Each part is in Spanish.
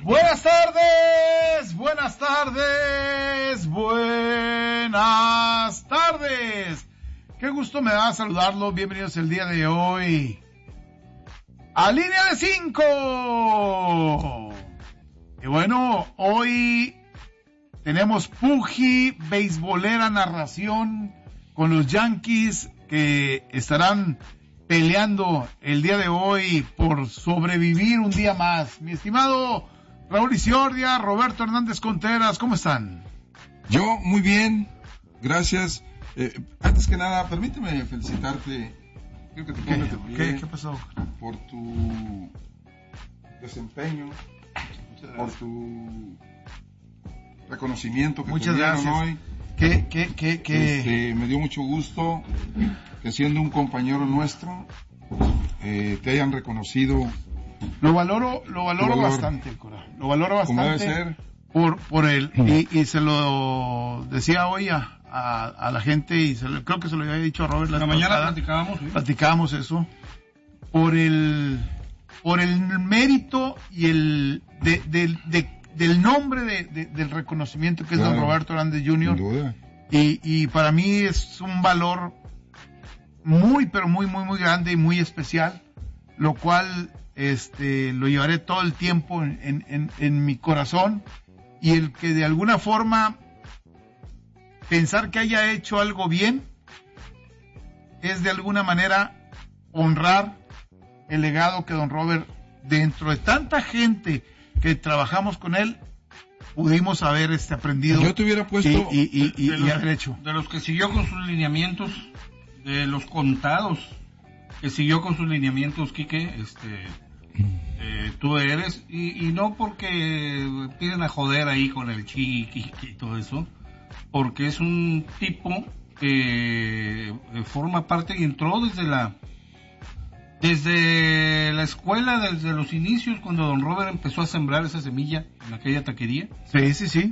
Buenas tardes, buenas tardes, buenas tardes. Qué gusto me da saludarlos. Bienvenidos el día de hoy a Línea de 5. Y bueno, hoy tenemos puji, beisbolera, narración con los Yankees que estarán peleando el día de hoy por sobrevivir un día más. Mi estimado Raúl Iciordia, Roberto Hernández Contreras, ¿cómo están? Yo muy bien, gracias. Antes que nada, permíteme felicitarte. Creo que te ¿Qué pasó? Por tu desempeño, por tu reconocimiento que muchas te dieron gracias. hoy. Me dio mucho gusto que siendo un compañero nuestro te hayan reconocido. Lo valoro bastante, Cora. Lo valoro bastante. Como debe ser. Por él. Y se lo decía hoy a la gente, y creo que se lo había dicho a Robert la mañana platicábamos eso. Por el mérito y el del nombre del reconocimiento que es don Roberto Hernández Jr. Sin duda. Y para mí es un valor muy, pero muy, muy, muy grande y muy especial, lo cual lo llevaré todo el tiempo en mi corazón, y el que de alguna forma pensar que haya hecho algo bien es de alguna manera honrar el legado que don Robert, dentro de tanta gente que trabajamos con él, pudimos haber aprendido. Yo te hubiera puesto y haber hecho. De los que siguió con sus lineamientos, de los contados que siguió con sus lineamientos, Quique, tú eres, y no porque piden a joder ahí con el chiqui y todo eso, porque es un tipo que forma parte y entró desde la escuela, desde los inicios, cuando don Robert empezó a sembrar esa semilla en aquella taquería. Sí. ¿Sí?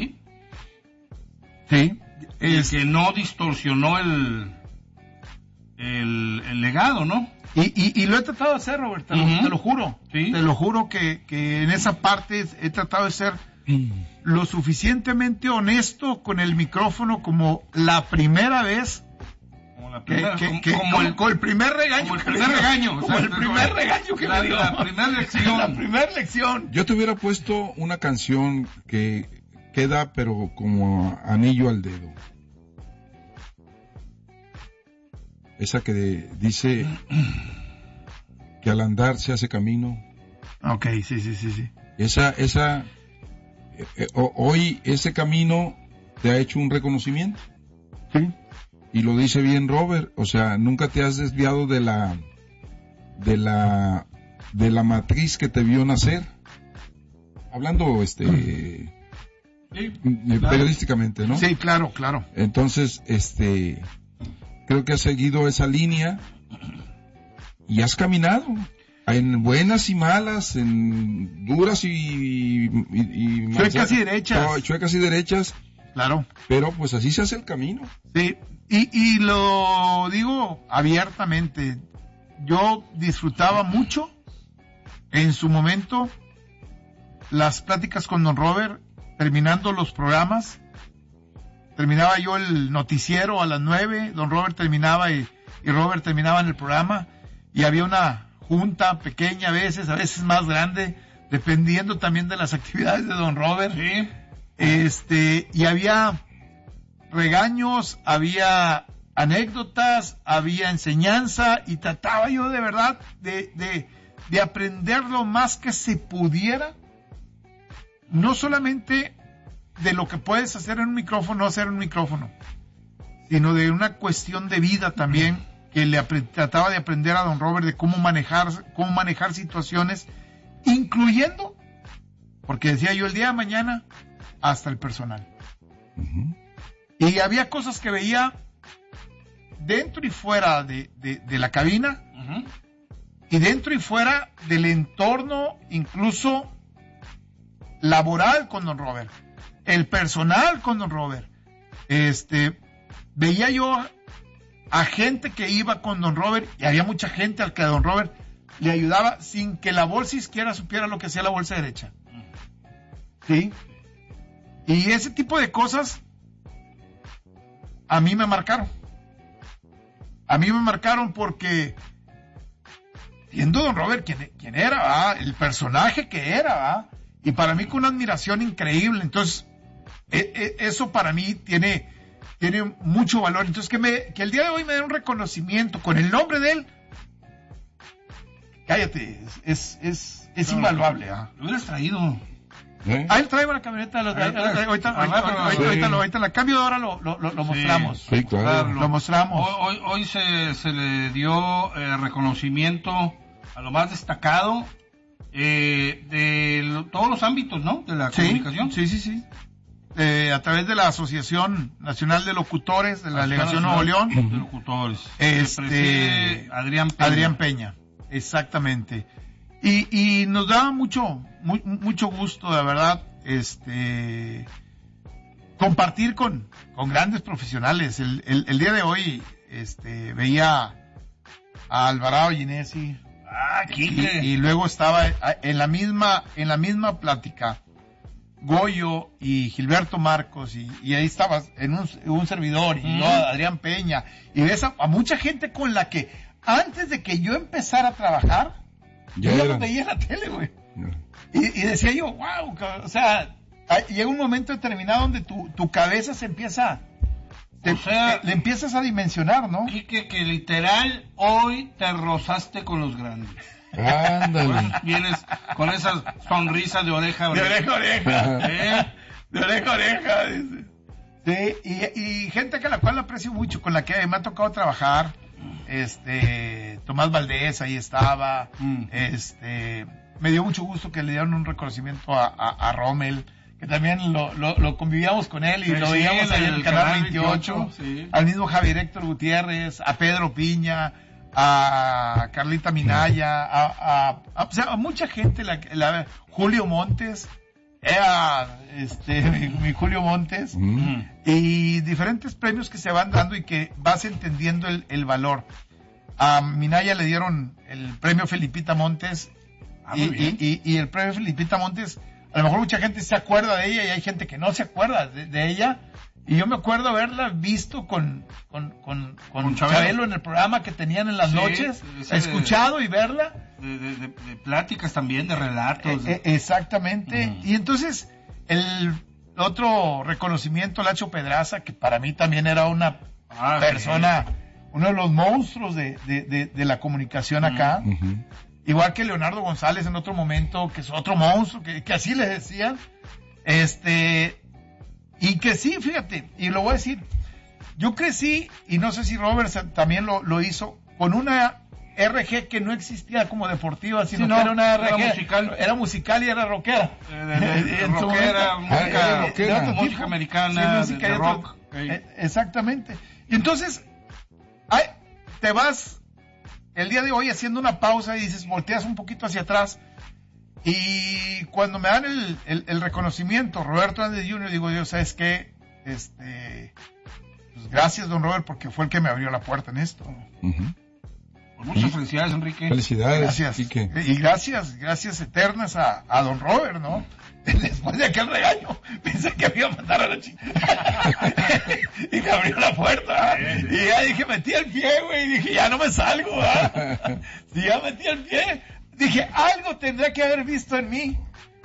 Sí. Que no distorsionó el legado, ¿no? Y lo he tratado de hacer, Robert, te lo juro. ¿Sí? Te lo juro que en esa parte he tratado de ser lo suficientemente honesto con el micrófono como la primera vez. Como el primer regaño. Como el primer regaño. Como el primer regaño que me dio. La primera lección. La primera lección. Yo te hubiera puesto una canción que queda pero como anillo al dedo. Esa que dice que al andar se hace camino. Ok, sí. Hoy ese camino te ha hecho un reconocimiento. Sí. Y lo dice bien Robert, o sea, nunca te has desviado de la matriz que te vio nacer. Hablando periodísticamente, ¿no? Sí, claro. Entonces, creo que has seguido esa línea y has caminado en buenas y malas, en duras y chuecas y derechas. No, chuecas y derechas. Claro. Pero pues así se hace el camino. Sí, y lo digo abiertamente. Yo disfrutaba mucho en su momento las pláticas con don Robert, terminando los programas. Terminaba yo el noticiero a las 9, don Robert terminaba y Robert terminaba en el programa, y había una junta pequeña a veces más grande, dependiendo también de las actividades de don Robert. Sí. Y había regaños, había anécdotas, había enseñanza, y trataba yo de verdad de aprender lo más que se pudiera, no solamente de lo que puedes hacer en un micrófono, sino de una cuestión de vida también, que trataba de aprender a don Robert de cómo manejar situaciones, incluyendo, porque decía yo, el día de mañana, hasta el personal. Uh-huh. Y había cosas que veía dentro y fuera de la cabina, Uh-huh. y dentro y fuera del entorno, incluso laboral con don Robert, el personal con don Robert. Veía yo a gente que iba con don Robert, y había mucha gente al que don Robert le ayudaba sin que la bolsa izquierda supiera lo que hacía la bolsa derecha. ¿sí? Y ese tipo de cosas a mí me marcaron. A mí me marcaron porque viendo don Robert quién era, ¿verdad? El personaje que era, ¿verdad? Y para mí con una admiración increíble. Entonces, eso para mí tiene mucho valor. Entonces, que el día de hoy me dé un reconocimiento con el nombre de él, cállate, es invaluable. Lo hubieras traído. Ahí traigo la camioneta. Ahorita la cambio de hora lo mostramos. Sí, claro. Lo mostramos. Hoy se le dio reconocimiento a lo más destacado de todos los ámbitos, ¿no? De la comunicación. Sí. A través de la Asociación Nacional de Locutores de la Delegación Nuevo León. De locutores. Adrián Peña. Exactamente. Y nos da mucho gusto, de verdad, compartir con grandes profesionales. El día de hoy, veía a Alvarado Ginesi. Y luego estaba en la misma plática Goyo y Gilberto Marcos, y ahí estaba en un servidor, y yo, Adrián Peña, y ves a mucha gente con la que antes de que yo empezara a trabajar, yo los veía en la tele, güey. Y decía yo, wow, o sea, llega un momento determinado donde tu cabeza se empieza, le empiezas a dimensionar, ¿no? Quique, que literal hoy te rozaste con los grandes. Ándale. Vienes con esas sonrisas de oreja a oreja. De oreja a oreja. Sí, y gente que la cual aprecio mucho, con la que me ha tocado trabajar. Tomás Valdés ahí estaba. Me dio mucho gusto que le dieron un reconocimiento a Rommel, que también lo convivíamos con él y lo veíamos ahí en el Canal 28. Sí. Al mismo Javier Héctor Gutiérrez, a Pedro Piña, a Carlita Minaya, o sea, a mucha gente, Julio Montes, mi Julio Montes, y diferentes premios que se van dando y que vas entendiendo el valor. A Minaya le dieron el premio Felipita Montes, y el premio Felipita Montes, a lo mejor mucha gente se acuerda de ella y hay gente que no se acuerda de ella. Y yo me acuerdo haberla visto con Chabelo en el programa que tenían en las noches, escuchado y verla. De pláticas también, de relatos. Exactamente. Y entonces, el otro reconocimiento, Lacho Pedraza, que para mí también era una persona, uno de los monstruos de la comunicación acá. Igual que Leonardo González en otro momento, que es otro monstruo, que así le decían. Y que sí, fíjate, y lo voy a decir, yo crecí, y no sé si Robert también lo hizo, con una RG que no existía como deportiva, sino que era una RG, era musical y era rockera. Música americana, sí, de rock. Exactamente. Y entonces, te vas el día de hoy haciendo una pausa y dices, volteas un poquito hacia atrás. Y cuando me dan el reconocimiento, Roberto Hernández Jr., digo yo, ¿sabes qué? Pues gracias, don Robert, porque fue el que me abrió la puerta en esto. Muchas felicidades, Enrique. Felicidades. Gracias. Quique. Y gracias eternas a don Robert, ¿no? Después de aquel regaño, pensé que me iba a mandar a la chica. Y me abrió la puerta. Y ya dije, metí el pie, güey. Y dije, ya no me salgo, ¿verdad? Si ya metí el pie. Dije, algo tendrá que haber visto en mí,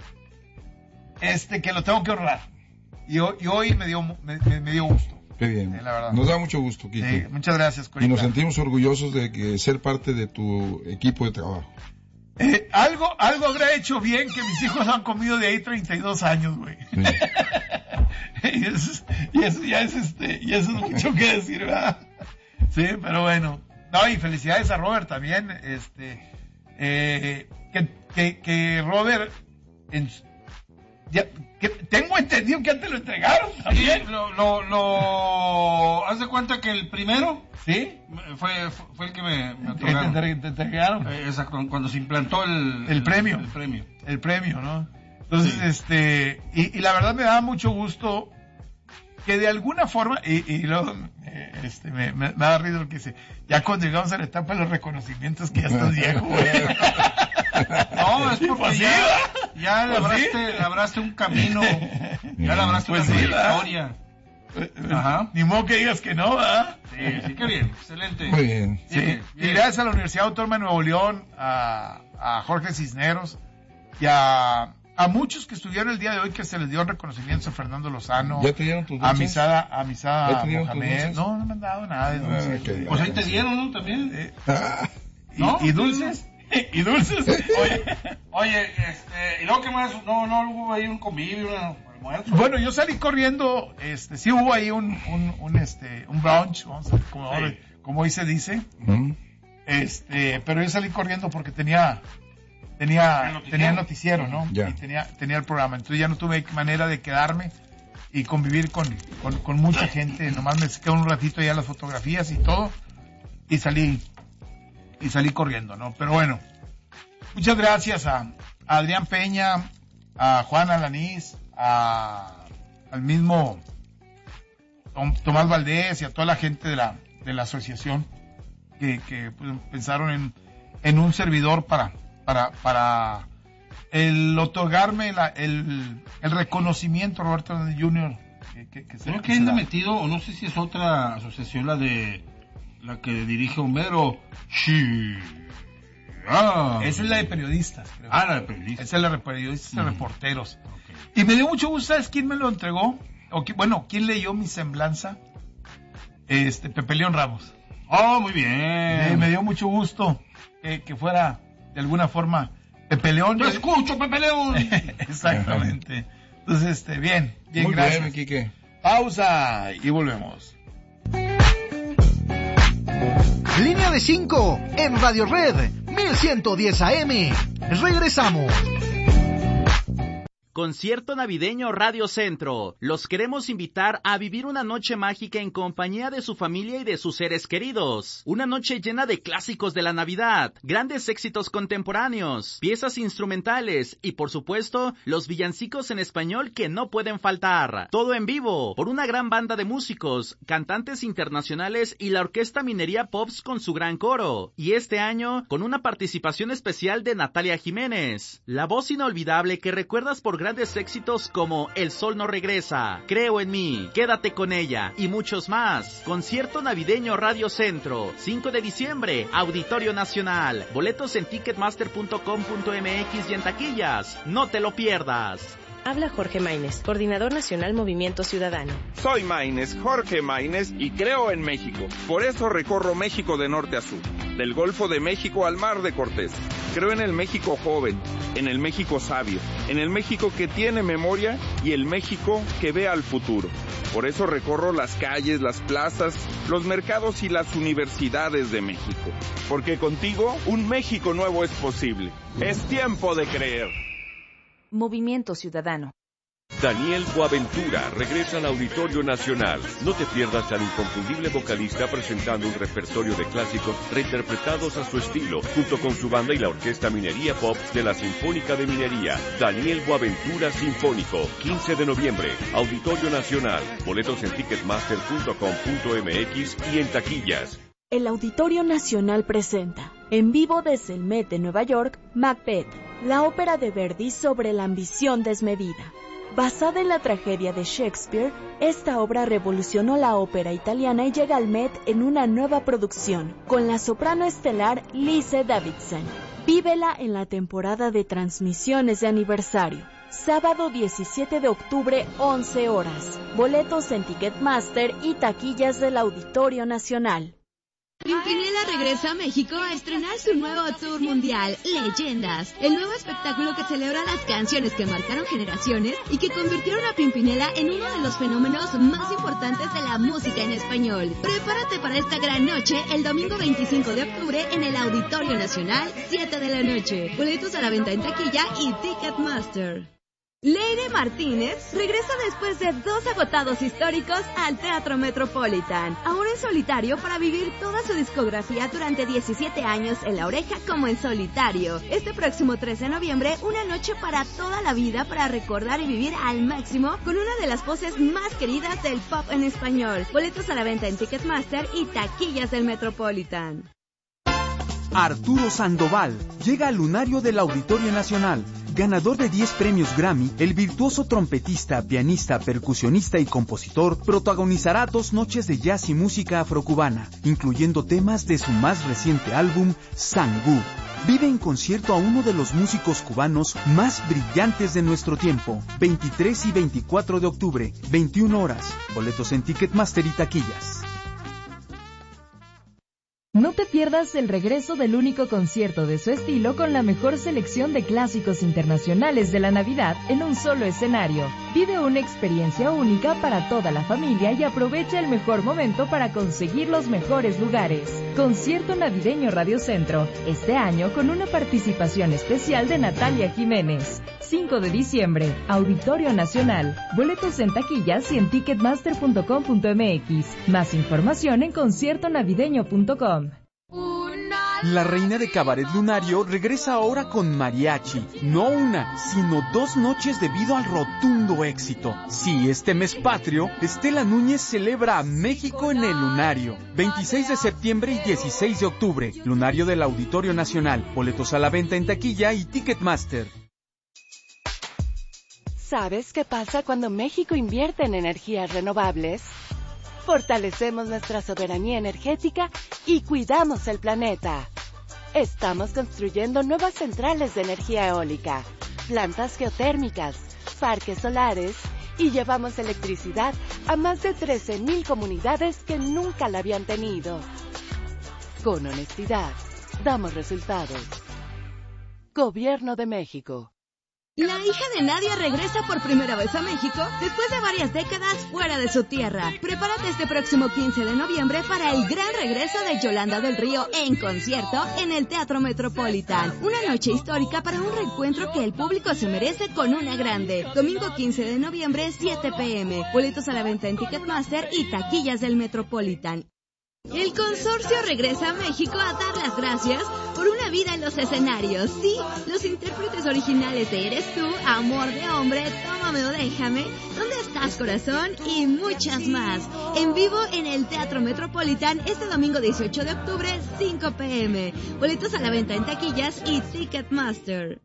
que lo tengo que honrar. Y hoy me dio gusto. Qué bien. La verdad. Nos da mucho gusto, Quique. Sí, muchas gracias, Corita. Y nos sentimos orgullosos de ser parte de tu equipo de trabajo. Algo habrá hecho bien que mis hijos han comido de ahí 32 años, güey. Sí. y eso ya es mucho que decir, ¿verdad? Sí, pero bueno. No, y felicidades a Robert también, que Robert que tengo entendido que antes lo entregaron también. Sí, haz de cuenta que el primero fue el que me otorgaron. Te entregaron. Exacto, cuando se implantó el premio. El premio, ¿no? Entonces, y la verdad me da mucho gusto que de alguna forma, y luego me da risa lo que dice, ya cuando llegamos a la etapa de los reconocimientos, que ya estás viejo, güey. No, es porque Ya labraste un camino, ya labraste una trayectoria. Ajá. Ni modo que digas que no, ¿verdad? Sí, qué bien, excelente. Muy bien. Sí. Bien. Y gracias a la Universidad Autónoma de Nuevo León, a Jorge Cisneros y a muchos que estuvieron el día de hoy, que se les dio reconocimientos a Fernando Lozano, ¿Ya te dieron tus dulces? A Misada Mohamed. No me han dado nada de dulces. Okay. Pues ahí te dieron, ¿no? También. ¿No? ¿Y dulces? ¿Y dulces? Oye, ¿y luego qué más? No hubo ahí un convivio, almuerzo. Bueno, yo salí corriendo, sí hubo ahí un brunch, vamos a ver, como hoy se dice. Pero yo salí corriendo porque tenía noticiero, ¿no? Ya. Y tenía el programa, entonces ya no tuve manera de quedarme y convivir con mucha gente. Nomás me quedé un ratito ya las fotografías y todo, y salí corriendo, ¿no? Pero bueno, muchas gracias a Adrián Peña, a Juan Alanís, al mismo Tomás Valdés y a toda la gente de la asociación que pues, pensaron en un servidor para el otorgarme el reconocimiento, Roberto Jr. Creo que anda metido, o no sé si es otra asociación, la que dirige Homero. Esa es la de periodistas, creo. La de periodistas. Esa es la de periodistas y reporteros. Okay. Y me dio mucho gusto, ¿sabes quién me lo entregó? ¿Quién leyó mi semblanza? Pepe León Ramos. Oh, muy bien. Me dio mucho gusto que fuera de alguna forma Pepe León. ¡Te escucho, Pepe León! Exactamente. Entonces, bien, muy gracias. Bien, Quique. Pausa y volvemos. Línea de 5 en Radio Red 1110 AM. Regresamos. Concierto navideño Radio Centro. Los queremos invitar a vivir una noche mágica en compañía de su familia y de sus seres queridos. Una noche llena de clásicos de la Navidad, grandes éxitos contemporáneos, piezas instrumentales y, por supuesto, los villancicos en español que no pueden faltar. Todo en vivo, por una gran banda de músicos, cantantes internacionales y la Orquesta Minería Pops con su gran coro. Y este año, con una participación especial de Natalia Jiménez, la voz inolvidable que recuerdas por grandes éxitos como El Sol No Regresa, Creo en Mí, Quédate con Ella y muchos más. Concierto navideño Radio Centro, 5 de diciembre, Auditorio Nacional. Boletos en ticketmaster.com.mx y en taquillas. No te lo pierdas. Habla Jorge Maínez, Coordinador Nacional Movimiento Ciudadano. Soy Maínez, Jorge Maínez, y creo en México. Por eso recorro México de norte a sur, del Golfo de México al Mar de Cortés. Creo en el México joven, en el México sabio, en el México que tiene memoria y el México que ve al futuro. Por eso recorro las calles, las plazas, los mercados y las universidades de México. Porque contigo, un México nuevo es posible. Es tiempo de creer. Movimiento Ciudadano. Daniel Boaventura regresa al Auditorio Nacional. No te pierdas al inconfundible vocalista presentando un repertorio de clásicos reinterpretados a su estilo, junto con su banda y la Orquesta Minería Pops de la Sinfónica de Minería. Daniel Boaventura Sinfónico, 15 de noviembre, Auditorio Nacional. Boletos en ticketmaster.com.mx y en taquillas. El Auditorio Nacional presenta, en vivo desde el Met de Nueva York, Macbeth, la ópera de Verdi sobre la ambición desmedida. Basada en la tragedia de Shakespeare, esta obra revolucionó la ópera italiana y llega al Met en una nueva producción, con la soprano estelar Lise Davidson. Vívela en la temporada de transmisiones de aniversario. Sábado 17 de octubre, 11 horas. Boletos en Ticketmaster y taquillas del Auditorio Nacional. Pimpinela regresa a México a estrenar su nuevo tour mundial, Leyendas, el nuevo espectáculo que celebra las canciones que marcaron generaciones y que convirtieron a Pimpinela en uno de los fenómenos más importantes de la música en español. Prepárate para esta gran noche el domingo 25 de octubre en el Auditorio Nacional, 7 de la noche. Boletos a la venta en taquilla y Ticketmaster. Leire Martínez regresa después de 2 agotados históricos al Teatro Metropolitan, ahora en solitario para vivir toda su discografía durante 17 años en La Oreja como en solitario. Este próximo 13 de noviembre, una noche para toda la vida para recordar y vivir al máximo con una de las voces más queridas del pop en español. Boletos a la venta en Ticketmaster y taquillas del Metropolitan. Arturo Sandoval llega al lunario del Auditorio Nacional. Ganador de 10 premios Grammy, el virtuoso trompetista, pianista, percusionista y compositor protagonizará 2 noches de jazz y música afrocubana, incluyendo temas de su más reciente álbum, Sangú. Vive en concierto a uno de los músicos cubanos más brillantes de nuestro tiempo. 23 y 24 de octubre, 21 horas. Boletos en Ticketmaster y taquillas. No te pierdas el regreso del único concierto de su estilo con la mejor selección de clásicos internacionales de la Navidad en un solo escenario. Vive una experiencia única para toda la familia y aprovecha el mejor momento para conseguir los mejores lugares. Concierto Navideño Radio Centro, este año con una participación especial de Natalia Jiménez. 5 de diciembre, Auditorio Nacional. Boletos en taquillas y en ticketmaster.com.mx. Más información en conciertonavideño.com. La reina de Cabaret Lunario regresa ahora con mariachi. No una, sino 2 noches debido al rotundo éxito. Sí, este mes patrio, Estela Núñez celebra a México en el Lunario. 26 de septiembre y 16 de octubre. Lunario del Auditorio Nacional. Boletos a la venta en taquilla y Ticketmaster. ¿Sabes qué pasa cuando México invierte en energías renovables? Fortalecemos nuestra soberanía energética y cuidamos el planeta. Estamos construyendo nuevas centrales de energía eólica, plantas geotérmicas, parques solares y llevamos electricidad a más de 13,000 comunidades que nunca la habían tenido. Con honestidad, damos resultados. Gobierno de México. La hija de Nadia regresa por primera vez a México después de varias décadas fuera de su tierra. Prepárate este próximo 15 de noviembre para el gran regreso de Yolanda del Río en concierto en el Teatro Metropolitan. Una noche histórica para un reencuentro que el público se merece con una grande. Domingo 15 de noviembre, 7 p.m. Boletos a la venta en Ticketmaster y taquillas del Metropolitan. El consorcio regresa a México a dar las gracias por una vida en los escenarios. Sí, los intérpretes originales de Eres Tú, Amor de Hombre, Tómame o Déjame, ¿Dónde estás, corazón? Y muchas más. En vivo en el Teatro Metropolitan este domingo 18 de octubre, 5 p.m. Boletos a la venta en taquillas y Ticketmaster.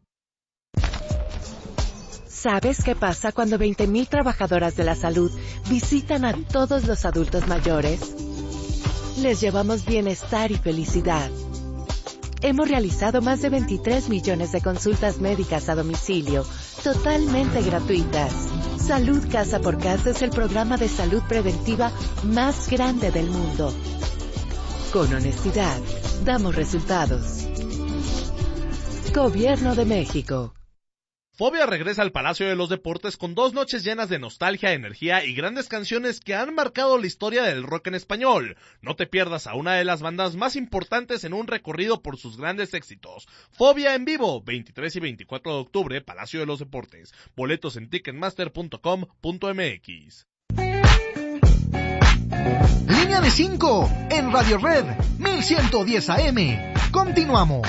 ¿Sabes qué pasa cuando 20,000 trabajadoras de la salud visitan a todos los adultos mayores? Les llevamos bienestar y felicidad. Hemos realizado más de 23 millones de consultas médicas a domicilio, totalmente gratuitas. Salud Casa por Casa es el programa de salud preventiva más grande del mundo. Con honestidad, damos resultados. Gobierno de México. Fobia regresa al Palacio de los Deportes con 2 noches llenas de nostalgia, energía y grandes canciones que han marcado la historia del rock en español. No te pierdas a una de las bandas más importantes en un recorrido por sus grandes éxitos. Fobia en vivo, 23 y 24 de octubre, Palacio de los Deportes. Boletos en ticketmaster.com.mx. Línea de 5 en Radio Red 1110 AM. Continuamos.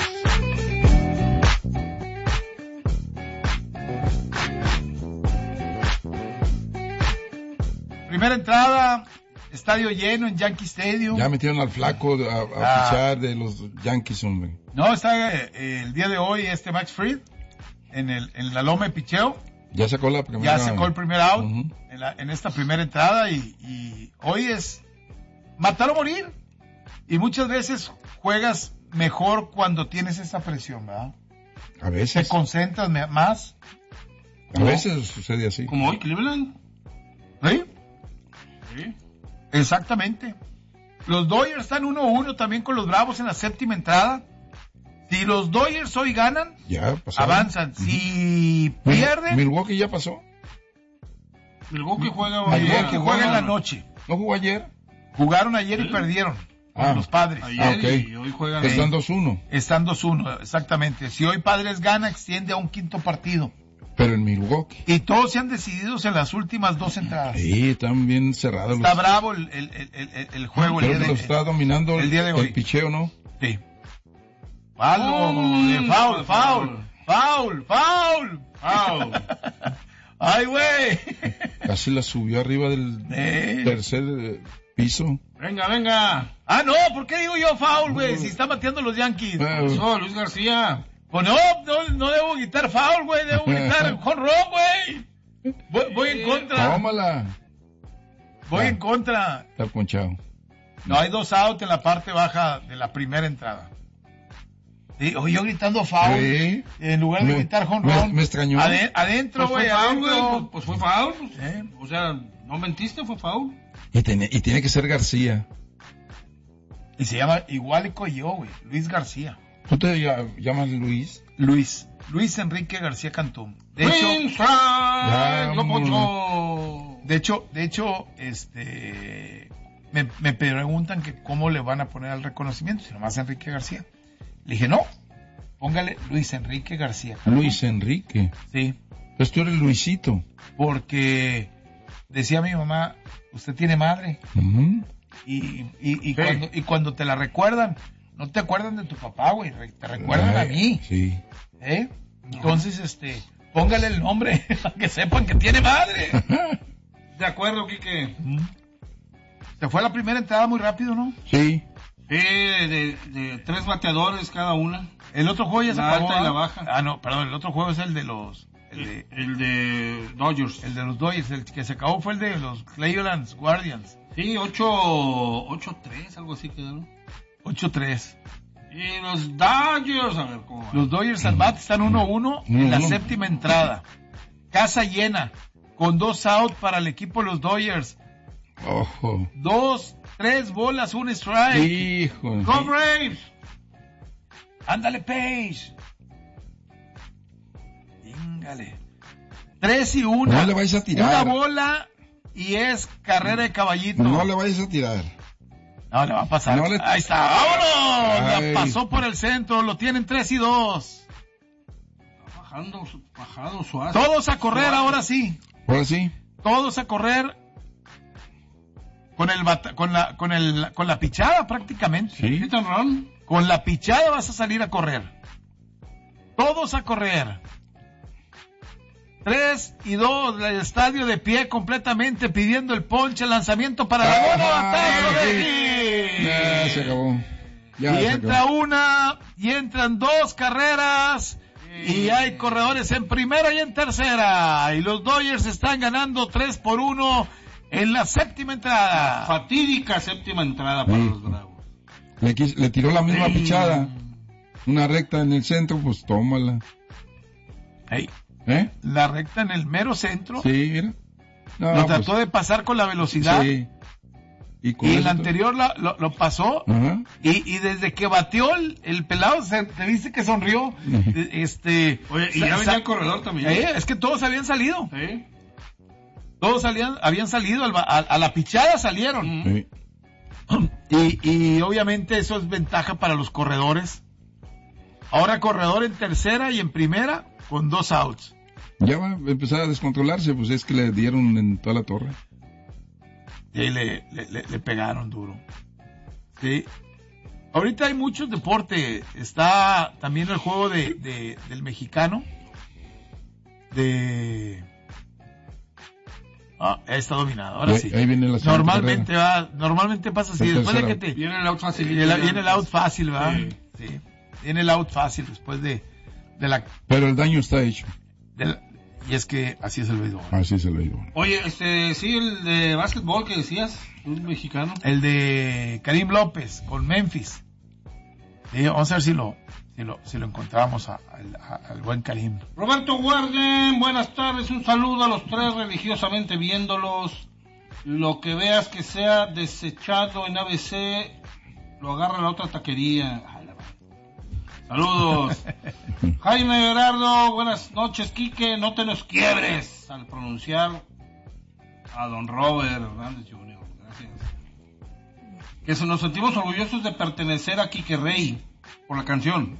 Primera entrada, estadio lleno en Yankee Stadium. Ya metieron al flaco a pichar de los Yankees, hombre. No, está el día de hoy Max Fried en la loma de picheo. Ya sacó la primera. Ya sacó el primer out en esta primera entrada y hoy es matar o morir. Y muchas veces juegas mejor cuando tienes esa presión, ¿verdad? A veces. Te concentras más. A veces sucede así. Como hoy, Cleveland. ¿Sí? Sí. Exactamente. Los Dodgers están 1-1 también con los Bravos en la séptima entrada. Si los Dodgers hoy ganan, ya avanzan. Si pierden... Milwaukee ya pasó. Milwaukee juega hoy. Milwaukee juega en la noche. ¿No jugó ayer? Jugaron ayer y perdieron. Los Padres. Ayer y hoy juegan. Están 2-1. Están 2-1, exactamente. Si hoy Padres gana, extiende a un quinto partido. Pero en Milwaukee. Y todos se han decidido en las últimas 2 entradas. Sí, están bien cerrados. Está bravo el juego. Creo que lo está dominando el día de hoy. El picheo, ¿no? Sí. Foul. Ay, güey. Casi la subió arriba del tercer piso. Venga. Ah, no, ¿por qué digo yo foul, güey? Si está bateando los Yankees. Luis García. Pues no debo gritar foul, güey, debo gritar jonrón, güey. Voy en contra. Tómala. Voy en contra. Está ponchado. No, hay 2 outs en la parte baja de la primera entrada. Sí, o yo gritando foul, sí. En lugar de gritar jonrón. Me extrañó. Adentro, güey, adentro. Pues fue foul. O sea, no mentiste, fue foul. Y tiene que ser García. Y se llama igual que yo, güey, Luis García. ¿Tú te llamas Luis? Luis Enrique García Cantú. De hecho, me preguntan que cómo le van a poner al reconocimiento, si nomás Enrique García. Le dije, no, póngale Luis Enrique García Cantú. Luis Enrique. Sí. Pues tú eres Luisito. Porque decía mi mamá, usted tiene madre. Uh-huh. Y cuando te la recuerdan, no te acuerdan de tu papá, güey, te recuerdan a mí. Sí. Entonces, póngale el nombre, para que sepan que tiene madre. De acuerdo, Quique. Se fue la primera entrada muy rápido, ¿no? Sí. De 3 bateadores cada una. El otro juego ya se acabó. La alta y la baja. No, perdón, el otro juego es el de los... El de Dodgers. El de los Dodgers, el que se acabó fue el de los Cleveland Guardians. Sí, 8-3, algo así quedaron. 8-3. Y los Dodgers, a ver cómo va. Los Dodgers al bat están 1-1 en la séptima entrada. Casa llena, con 2 outs para el equipo de los Dodgers. Ojo. 3 bolas, 1 strike. Hijo. Go Braves. Ándale, Page. Íngale. 3-1. No le vais a tirar. Una bola y es carrera de caballito. No le vais a tirar. No, le va a pasar. Ahí está. ¡Vámonos! La pasó por el centro. Lo tienen 3-2. Bajado suave. Todos a correr ahora sí. Ahora sí. Todos a correr. Con la pichada prácticamente. Sí. Con la pichada vas a salir a correr. Todos a correr. 3-2, el estadio de pie completamente pidiendo el ponche, el lanzamiento para la bola, batazo de Ya se acabó. Y entra una, y entran 2 carreras, y hay corredores en primera y en tercera, y los Dodgers están ganando 3-1 en la séptima entrada. La fatídica séptima entrada para los Bravos. Le tiró la misma pichada, una recta en el centro, pues tómala. La recta en el mero centro. Sí, mira. Lo trató de pasar con la velocidad. Sí. Y el anterior lo pasó. Uh-huh. Y desde que batió el pelado, te viste que sonrió. Oye, y ya venía el corredor también. Es que todos habían salido. Sí. Todos habían salido, a la pichada salieron. Sí. Y obviamente eso es ventaja para los corredores. Ahora corredor en tercera y en primera con 2 outs. Ya va a empezar a descontrolarse, pues es que le dieron en toda la torre. Y le pegaron duro. Sí. Ahorita hay muchos deportes. Está también el juego del mexicano. Está dominado. Ahora sí. Ahí viene la normalmente pasa así. Después de que viene el out fácil. Viene el out fácil, ¿verdad? Sí. Viene el out fácil después de la... Pero el daño está hecho. Y es que así es el béisbol. Así es el béisbol. Oye, sí, el de básquetbol que decías, un mexicano. El de Karim López con Memphis. Sí, vamos a ver si lo encontramos al buen Karim. Roberto Guarden, buenas tardes, un saludo a los 3 religiosamente viéndolos. Lo que veas que sea desechado en ABC, lo agarra la otra taquería. Saludos. Jaime Gerardo, buenas noches, Quique, no te nos quiebres al pronunciar a don Robert Hernández Jr. Gracias. Que nos sentimos orgullosos de pertenecer a Quique Rey por la canción.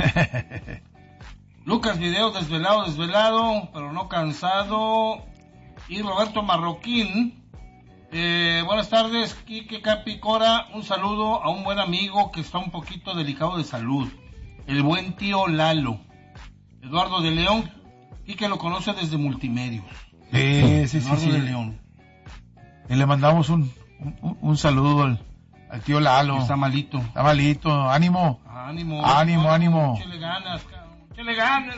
Lucas Video, desvelado, pero no cansado. Y Roberto Marroquín, buenas tardes, Quique Capicora, un saludo a un buen amigo que está un poquito delicado de salud. El buen tío Lalo. Eduardo de León, Quique lo conoce desde Multimedios. Sí. Eduardo de León. Y le mandamos un saludo al tío Lalo. Está malito. Ánimo. Ánimo. Échale ganas, cabrón. ¡Échale ganas!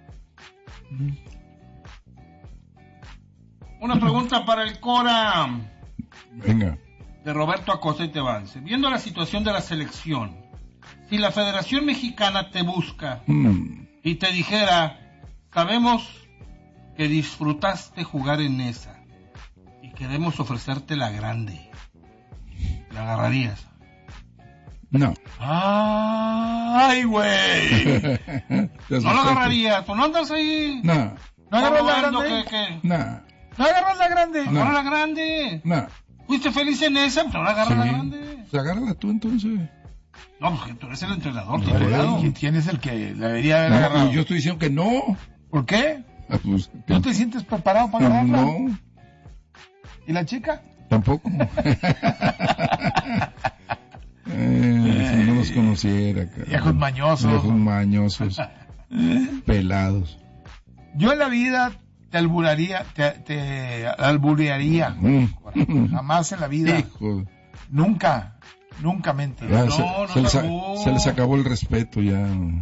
Una pregunta para el Cora. Venga. De Roberto Acosta y Tevance. Viendo la situación de la selección, si la Federación Mexicana te busca y te dijera, sabemos que disfrutaste jugar en esa y queremos ofrecerte la grande, ¿la agarrarías? No. ¡Ay, güey! No lo agarrarías, pues no andas ahí. No. ¿No agarras la grande? No. ¿No agarras la grande? No. Agarra la grande. No. ¿Fuiste feliz en esa? Pues ahora agarra la grande. Pues agárrala tú entonces. No, porque tú eres el entrenador. ¿Quién es el que la debería haber agarrado? Yo estoy diciendo que no. ¿Por qué? Pues, ¿No te sientes preparado para agarrarla? No. ¿Y la chica? Tampoco. Si no los conociera. Viejos mañosos. Viejos mañosos. Pelados. Yo en la vida te alburearía. Jamás en la vida. Hijo. Nunca mente. Ya, se les acabó el respeto ya.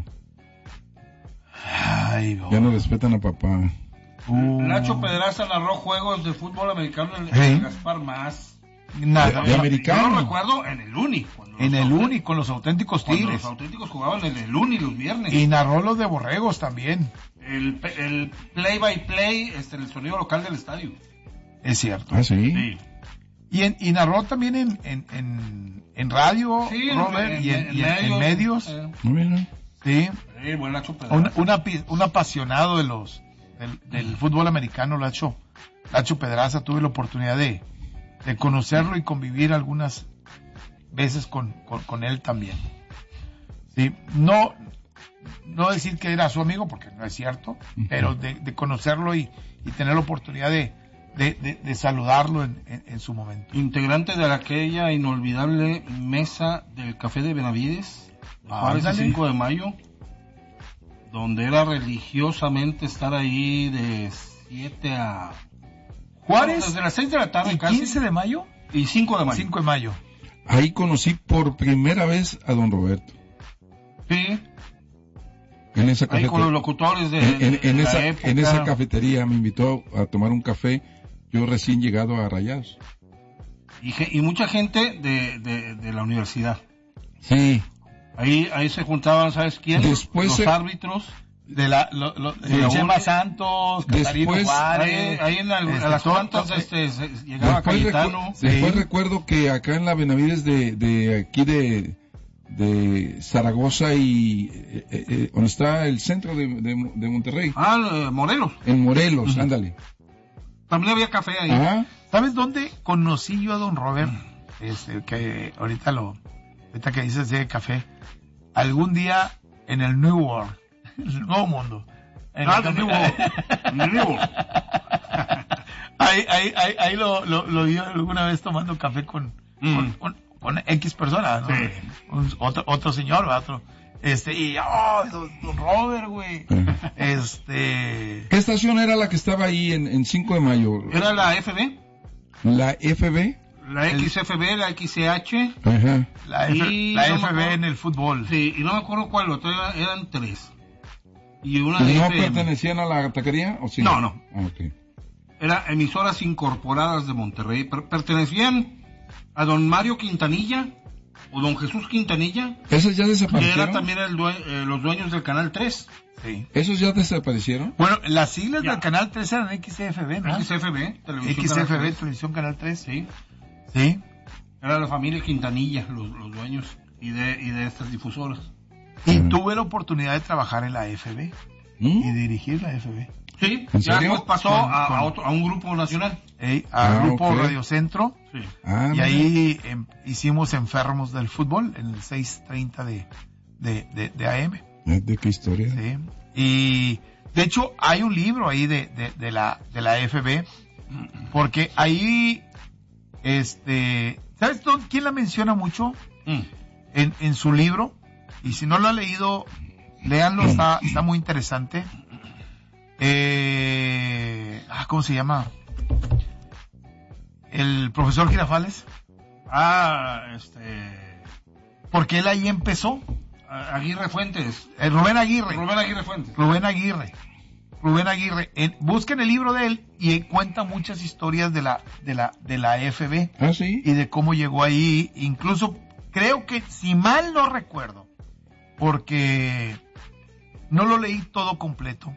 Ay, ya no respetan a papá. Nacho Pedraza narró juegos de fútbol americano en Gaspar Más. Nada. De americano. Yo lo recuerdo en el Uni. Con los auténticos Tigres. Los auténticos jugaban en el Uni los viernes. Y narró los de Borregos también. El play by play, el sonido local del estadio. Es cierto. Ah, sí. Y narró también en radio, sí, Robert, en medios. Sí. Buen Nacho Pedraza. Un apasionado del fútbol americano, Nacho Pedraza. Tuve la oportunidad de conocerlo y convivir algunas veces con él también. Sí. No decir que era su amigo, porque no es cierto, pero de conocerlo y tener la oportunidad de saludarlo en su momento. Integrante de aquella inolvidable mesa del Café de Benavides, Juárez, el 5 de mayo, donde era religiosamente estar ahí de 7 a... Juárez, desde las 6 de la tarde ¿y casi. 15 de mayo? Y 5 de mayo. 5 de mayo. Ahí conocí por primera vez a don Roberto. Sí. En esa ahí con los locutores de la época. En esa cafetería me invitó a tomar un café, yo recién llegado a Rayados. Y mucha gente de la universidad. Sí. Ahí se juntaban, ¿sabes quién? Después los árbitros. De Chema Santos, Catarino Juárez. Ahí en las cuantas llegaba Cayetano. Después recuerdo que acá en la Benavides de aquí de Zaragoza y donde está el centro de Monterrey. Morelos. En Morelos, ándale. También había café ahí. Ajá. ¿Sabes dónde conocí yo a don Robert? Que ahorita que dices de café, algún día en el New World, el Nuevo Mundo. El New World. Ahí lo vi alguna vez tomando café con X personas, ¿no? Sí. Otro señor, otro. Don Robert, güey. ¿Qué estación era la que estaba ahí en 5 de mayo? Era la FB. ¿La FB? La XFB, la XCH. Ajá. La FB en el fútbol. Sí, y no me acuerdo cuál otra, eran 3. Y una ¿No FM. pertenecían a la taquería? ¿O sí? No. Okay. Era emisoras incorporadas de Monterrey. Pertenecían a don Mario Quintanilla o don Jesús Quintanilla. ¿Esos ya desaparecieron? Que era también los dueños del Canal 3. Sí. ¿Esos ya desaparecieron? Bueno, las siglas del Canal 3 eran XFB, ¿no? XFB, Televisión Canal 3. Sí. Sí. Era la familia Quintanilla, los dueños y de estas difusoras. Y tuve la oportunidad de trabajar en la FB y dirigir la FB. Sí, ya después pasó a un grupo nacional. Grupo Radio Centro. Sí. Y ahí hicimos Enfermos del Fútbol en el 6:30 de AM. ¿De qué historia? Sí. Y de hecho hay un libro ahí de la FB, porque ahí ¿sabes quién la menciona mucho? En su libro, y si no lo ha leído, léanlo, está muy interesante. ¿Cómo se llama? El profesor Girafales. Porque él ahí empezó. Aguirre Fuentes. Rubén Aguirre. Rubén Aguirre Fuentes. Busquen el libro de él y cuenta muchas historias de la FB. ¿Ah, sí? Y de cómo llegó ahí. Incluso creo que, si mal no recuerdo, porque no lo leí todo completo,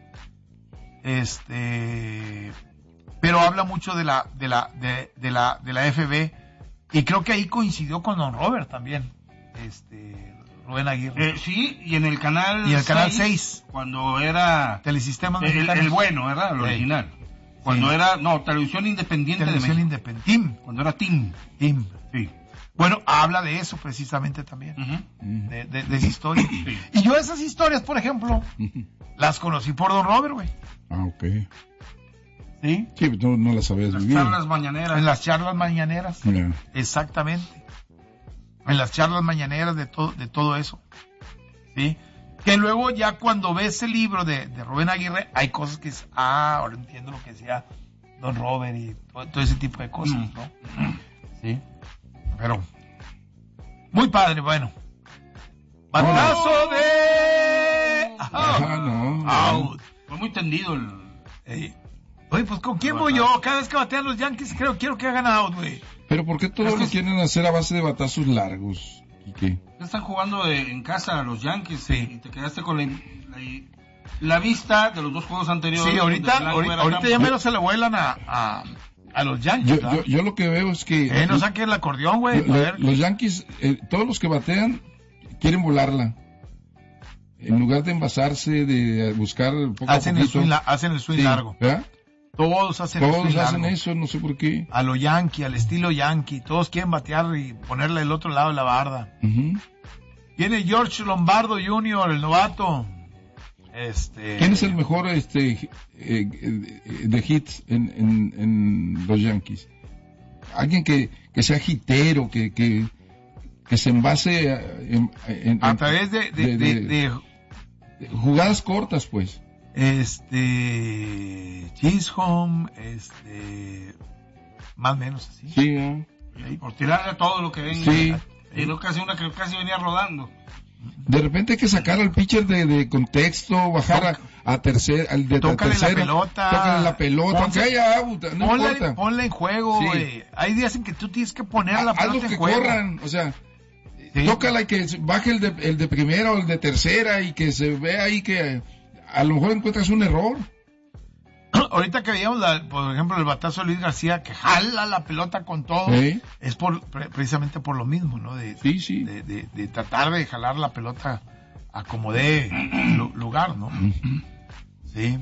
pero habla mucho de la FB, y creo que ahí coincidió con Don Robert también, Rubén Aguirre. Sí, y en el canal 6, cuando era Telesistemas el bueno, ¿verdad? El original. Cuando era, Televisión Independiente de México. TIM. Cuando era TIM. Sí. Bueno, habla de eso precisamente también, de esa historia. Sí. Y yo esas historias, por ejemplo, las conocí por Don Robert, güey. Ah, ok. ¿Sí? Sí, no las sabías vivir. En las charlas mañaneras. Yeah. Exactamente. En las charlas mañaneras de todo eso. ¿Sí? Que luego ya cuando ves el libro de Rubén Aguirre, hay cosas que es, ahora entiendo lo que decía Don Robert y todo ese tipo de cosas, ¿no? Sí. Pero, muy padre, bueno. Batazo de... Out. Fue muy tendido el... Oye, pues ¿con quién voy yo? Cada vez que batean los Yankees quiero que hagan out, güey. Pero ¿por qué todos lo quieren hacer a base de batazos largos? ¿Y qué? Están jugando en casa los Yankees, sí. Y te quedaste con la vista de los dos juegos anteriores. Sí, ahorita ya menos se le vuelan a los Yankees. Yo lo que veo es que... no saquen el acordeón, güey. Los Yankees, todos los que batean, quieren volarla. En lugar de envasarse, de buscar poco hacen el swing largo. ¿Verdad? Todos hacen eso, no sé por qué. A lo Yankee, al estilo Yankee. Todos quieren batear y ponerle el otro lado de la barda. Viene George Lombardo Jr., el novato. ¿Quién es el mejor de hits en los Yankees? Alguien que sea hitero, que se envase a través de jugadas cortas, pues. Chisholm, más o menos así. Sí, por tirarle todo lo que venga. Sí. Y no casi una que casi venía rodando. De repente hay que sacar al pitcher de contexto, bajar a tercera, al de tócale tercera, tócale la pelota, aunque haya out, no importa. Ponla en juego, güey. Hay días en que tú tienes que poner la pelota en juego. Corran, o sea, tócala y que baje el de primera o el de tercera y que se vea ahí que a lo mejor encuentras un error. Ahorita que veíamos, por ejemplo, el batazo de Luis García, que jala la pelota con todo, es precisamente por lo mismo, ¿no? De tratar de jalar la pelota a como dé lugar, ¿no? Sí.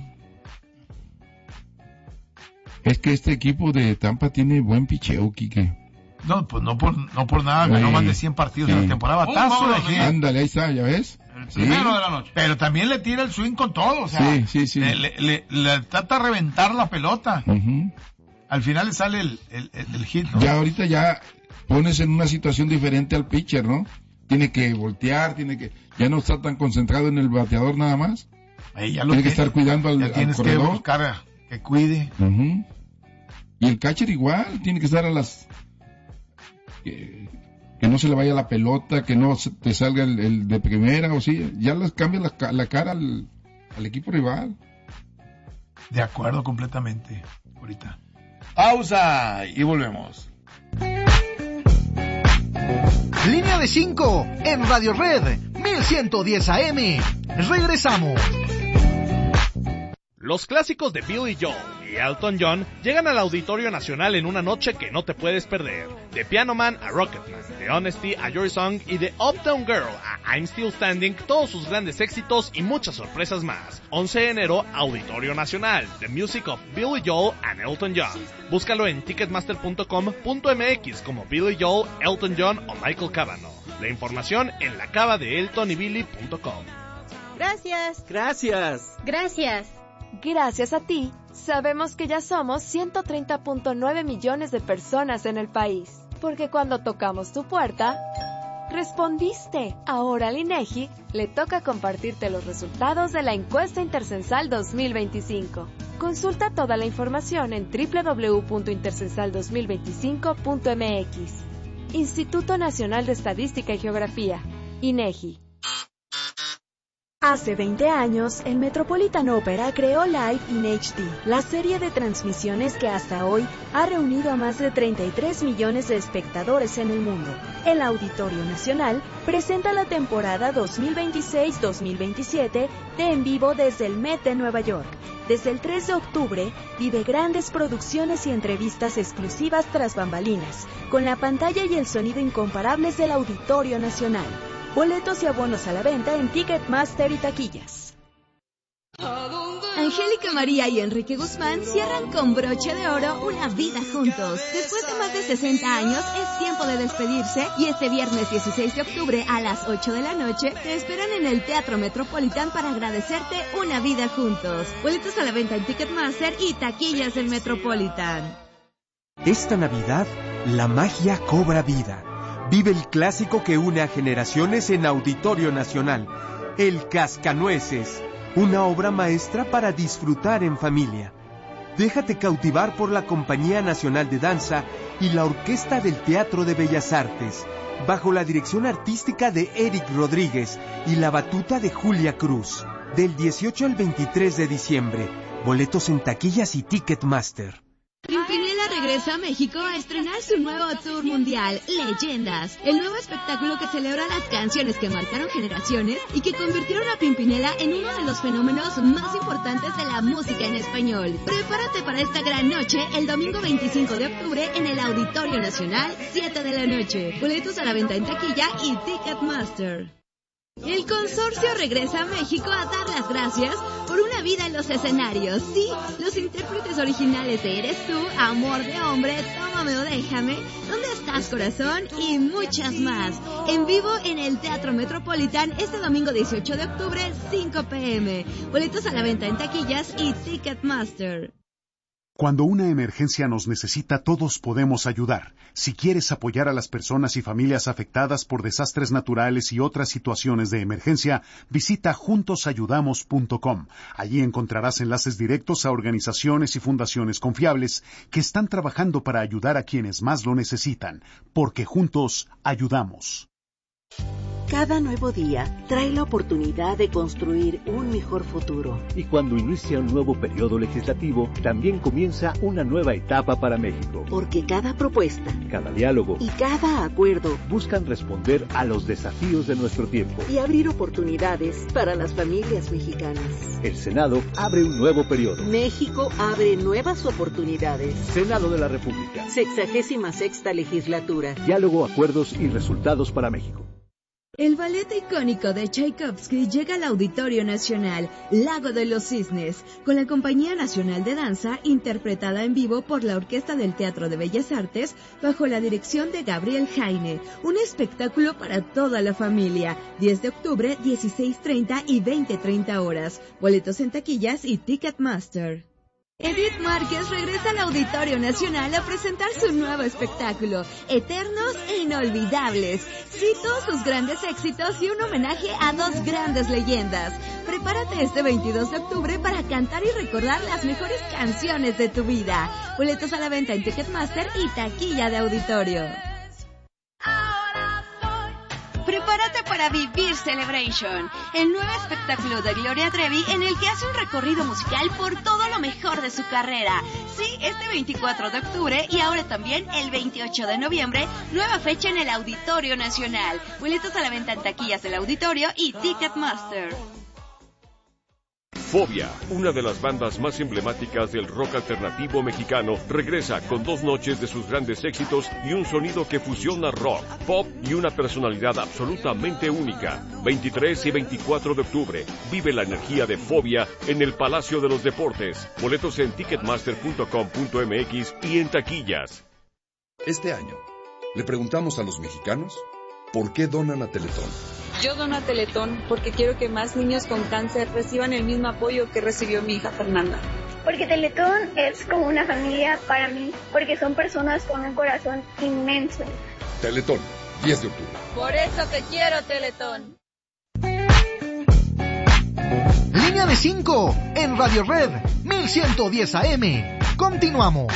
Es que este equipo de Tampa tiene buen picheo, Quique. No, pues no por nada, ganó más de 100 partidos en la temporada. Batazo de ándale, ahí está, ¿ya ves? El primero de la noche. Pero también le tira el swing con todo, o sea, sí. Le trata de reventar la pelota. Al final le sale el hit, ¿no? Ya ahorita ya pones en una situación diferente al pitcher, ¿no? Tiene que voltear, ya no está tan concentrado en el bateador nada más. Tiene que estar cuidando al tienes corredor. Que buscar que cuide. Y el catcher igual, tiene que estar a las... Que no se le vaya la pelota, que no te salga el de primera, o sí, ya les cambia la cara al equipo rival. De acuerdo, completamente. Ahorita. Pausa y volvemos. Línea de 5 en Radio Red 1110 AM. Regresamos. Los clásicos de Billy Joel y Elton John llegan al Auditorio Nacional en una noche que no te puedes perder. De Piano Man a Rocketman, de Honesty a Your Song y de Uptown Girl a I'm Still Standing, todos sus grandes éxitos y muchas sorpresas más. 11 de enero, Auditorio Nacional, The Music of Billy Joel and Elton John. Búscalo en ticketmaster.com.mx como Billy Joel, Elton John o Michael Cavanaugh. La información en la cava de eltonybilly.com. Gracias. Gracias a ti, sabemos que ya somos 130.9 millones de personas en el país. Porque cuando tocamos tu puerta, respondiste. Ahora al INEGI le toca compartirte los resultados de la encuesta Intercensal 2025. Consulta toda la información en www.intercensal2025.mx. Instituto Nacional de Estadística y Geografía, INEGI. Hace 20 años, el Metropolitan Opera creó Live in HD, la serie de transmisiones que hasta hoy ha reunido a más de 33 millones de espectadores en el mundo. El Auditorio Nacional presenta la temporada 2026-2027 de En Vivo desde el Met de Nueva York. Desde el 3 de octubre, vive grandes producciones y entrevistas exclusivas tras bambalinas, con la pantalla y el sonido incomparables del Auditorio Nacional. Boletos y abonos a la venta en Ticketmaster y taquillas. Angélica María y Enrique Guzmán cierran con broche de oro una vida juntos. Después de más de 60 años, es tiempo de despedirse y este viernes 16 de octubre a las 8 de la noche te esperan en el Teatro Metropolitan para agradecerte una vida juntos. Boletos a la venta en Ticketmaster y taquillas del Metropolitan. Esta Navidad, la magia cobra vida. Vive el clásico que une a generaciones en Auditorio Nacional, El Cascanueces, una obra maestra para disfrutar en familia. Déjate cautivar por la Compañía Nacional de Danza y la Orquesta del Teatro de Bellas Artes, bajo la dirección artística de Eric Rodríguez y la batuta de Julia Cruz. Del 18 al 23 de diciembre, boletos en taquillas y Ticketmaster. Pimpinela regresa a México a estrenar su nuevo tour mundial, Leyendas, el nuevo espectáculo que celebra las canciones que marcaron generaciones y que convirtieron a Pimpinela en uno de los fenómenos más importantes de la música en español. Prepárate para esta gran noche el domingo 25 de octubre en el Auditorio Nacional, 7 de la noche. Boletos a la venta en taquilla y Ticketmaster. El consorcio regresa a México a dar las gracias por una vida en los escenarios. Sí, los intérpretes originales de Eres Tú, Amor de Hombre, Tómame o Déjame, ¿Dónde estás, corazón? Y muchas más. En vivo en el Teatro Metropolitan este domingo 18 de octubre, 5 p.m. Boletos a la venta en taquillas y Ticketmaster. Cuando una emergencia nos necesita, todos podemos ayudar. Si quieres apoyar a las personas y familias afectadas por desastres naturales y otras situaciones de emergencia, visita juntosayudamos.com. Allí encontrarás enlaces directos a organizaciones y fundaciones confiables que están trabajando para ayudar a quienes más lo necesitan, porque juntos ayudamos. Cada nuevo día trae la oportunidad de construir un mejor futuro. Y cuando inicia un nuevo periodo legislativo, también comienza una nueva etapa para México. Porque cada propuesta, cada diálogo y cada acuerdo buscan responder a los desafíos de nuestro tiempo y abrir oportunidades para las familias mexicanas. El Senado abre un nuevo periodo. México abre nuevas oportunidades. Senado de la República. 66ª legislatura. Diálogo, acuerdos y resultados para México. El ballet icónico de Tchaikovsky llega al Auditorio Nacional, Lago de los Cisnes, con la Compañía Nacional de Danza, interpretada en vivo por la Orquesta del Teatro de Bellas Artes, bajo la dirección de Gabriel Jaime. Un espectáculo para toda la familia. 10 de octubre, 16:30 y 20:30 horas. Boletos en taquillas y Ticketmaster. Edith Márquez regresa al Auditorio Nacional a presentar su nuevo espectáculo, Eternos e Inolvidables. Sí, todos sus grandes éxitos y un homenaje a dos grandes leyendas. Prepárate este 22 de octubre para cantar y recordar las mejores canciones de tu vida. Boletos a la venta en Ticketmaster y taquilla de auditorio. Prepárate para Vivir Celebration, el nuevo espectáculo de Gloria Trevi en el que hace un recorrido musical por todo lo mejor de su carrera. Sí, este 24 de octubre y ahora también el 28 de noviembre, nueva fecha en el Auditorio Nacional. Boletos a la venta en taquillas del auditorio y Ticketmaster. Fobia, una de las bandas más emblemáticas del rock alternativo mexicano, regresa con 2 noches de sus grandes éxitos y un sonido que fusiona rock, pop y una personalidad absolutamente única. 23 y 24 de octubre, vive la energía de Fobia en el Palacio de los Deportes. Boletos en ticketmaster.com.mx y en taquillas. Este año, le preguntamos a los mexicanos ¿por qué donan a Teletón? Yo dono a Teletón porque quiero que más niños con cáncer reciban el mismo apoyo que recibió mi hija Fernanda. Porque Teletón es como una familia para mí, porque son personas con un corazón inmenso. Teletón, 10 de octubre. Por eso te quiero, Teletón. Línea de 5 en Radio Red 1110 AM. Continuamos.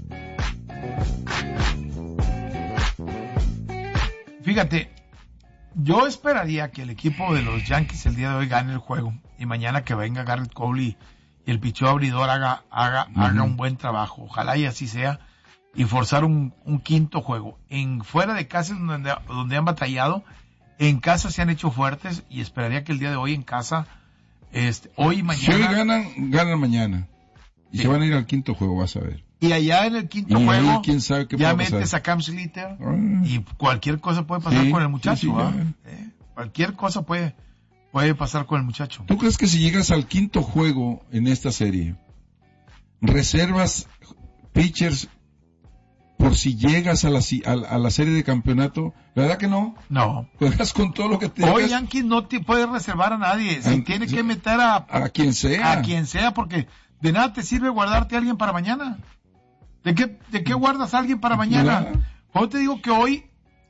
Fíjate, Yo esperaría que el equipo de los Yankees el día de hoy gane el juego y mañana que venga Garrett Cole y el picheo abridor haga un buen trabajo. Ojalá y así sea, y forzar un quinto juego. Fuera de casa donde han batallado, en casa se han hecho fuertes y esperaría que el día de hoy en casa, hoy y mañana. Si hoy ganan mañana. Y se van a ir al quinto juego, vas a ver. Y allá en el quinto juego, ahí, ¿quién sabe qué ya puede metes a Cam Slater y cualquier cosa puede pasar con el muchacho. Cualquier cosa puede pasar con el muchacho. ¿Tú crees que si llegas al quinto juego en esta serie, reservas pitchers por si llegas a la serie de campeonato? La verdad que no. No. Juegas con todo lo que te Hoy Yankees no te puede reservar a nadie. Se tiene que meter a quien sea. A quien sea, porque de nada te sirve guardarte a alguien para mañana. ¿De qué guardas a alguien para mañana? Yo te digo que hoy,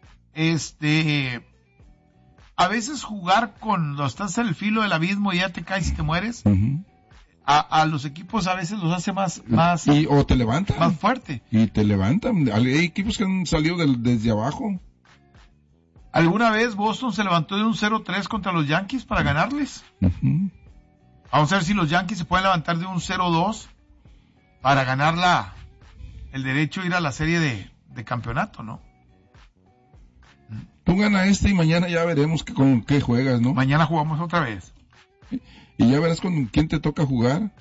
a veces jugar estás en el filo del abismo y ya te caes y te mueres. A los equipos a veces los hace más o te levantan. Más fuerte. Y te levantan. Hay equipos que han salido desde abajo. ¿Alguna vez Boston se levantó de un 0-3 contra los Yankees para ganarles? Vamos a ver si los Yankees se pueden levantar de un 0-2 para ganar el derecho a ir a la serie de campeonato, ¿no? Tú ganas y mañana ya veremos con qué juegas, ¿no? Mañana jugamos otra vez. Y ya verás con quién te toca jugar.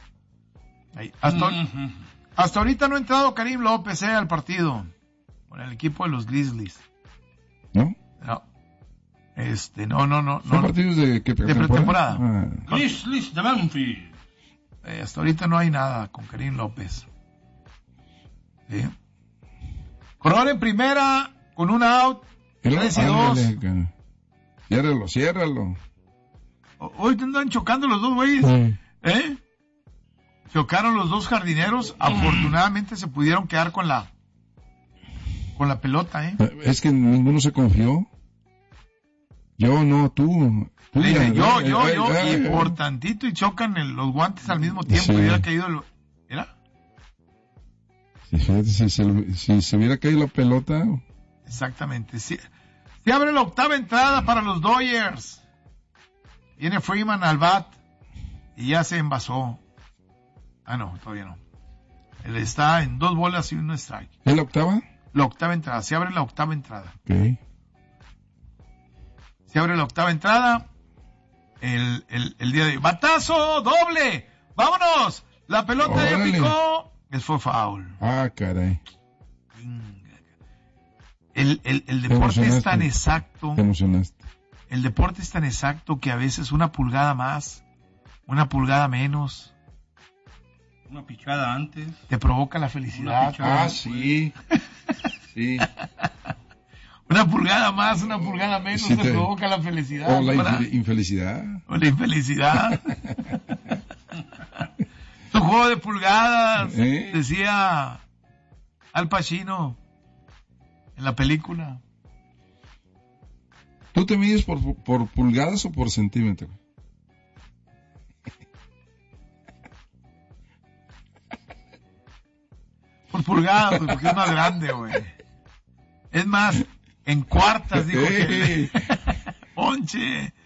Hasta ahorita no ha entrado Karim López al partido con el equipo de los Grizzlies. ¿No? No. No. ¿Son partidos de pretemporada? Grizzlies de Banfield. Hasta ahorita no hay nada con Karim López. ¿Sí? Corredor en primera con un out. 3-2. Ciérralo. Hoy te andan chocando los dos güeyes. Chocaron los dos jardineros. Afortunadamente se pudieron quedar con la pelota. Es que ninguno se confió. Yo no, tú. Y por tantito y chocan los guantes al mismo tiempo. Y hubiera caído ¿era? Si se hubiera caído la pelota. Exactamente. Se abre la octava entrada para los Dodgers. Viene Freeman al bat y ya se envasó. No, todavía no. Él está en 2 bolas y 1 strike. ¿Es la octava? La octava entrada. Se abre la octava entrada. Okay. Se abre la octava entrada. El día de hoy. ¡Batazo! ¡Doble! ¡Vámonos! La pelota ya picó. Fue foul. Caray. El deporte es tan exacto. Te emocionaste. El deporte es tan exacto que a veces una pulgada más, una pulgada menos. Una pichada antes. Te provoca la felicidad. Sí. Sí. Una pulgada más, una pulgada menos te provoca la felicidad. O la infelicidad. O la infelicidad. Tu juego de pulgadas, decía Al Pacino en la película. ¿Tú te mides por pulgadas o por centímetros? Por pulgadas, porque es más grande, güey. Es más, en cuartas, digo que... Ponche.